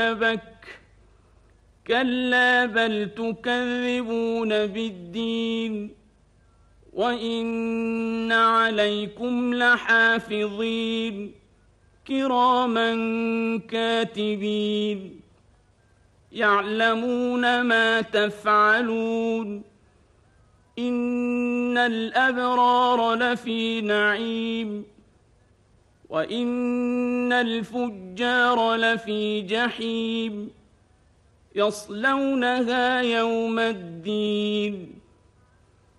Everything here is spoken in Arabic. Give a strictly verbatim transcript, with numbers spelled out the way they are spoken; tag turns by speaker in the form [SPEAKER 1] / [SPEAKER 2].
[SPEAKER 1] بك كلا بل تكذبون بالدين وإن عليكم لحافظين كراما كاتبين يعلمون ما تفعلون إن الأبرار لفي نعيم وإن الفجار لفي جحيم يصلونها يوم الدين